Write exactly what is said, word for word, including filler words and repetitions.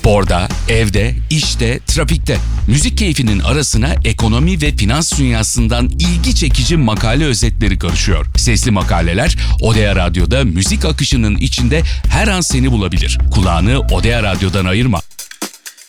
Sporda, evde, işte, trafikte. Müzik keyfinin arasına ekonomi ve finans dünyasından ilgi çekici makale özetleri karışıyor. Sesli makaleler Odea Radyo'da müzik akışının içinde her an seni bulabilir. Kulağını Odea Radyo'dan ayırma.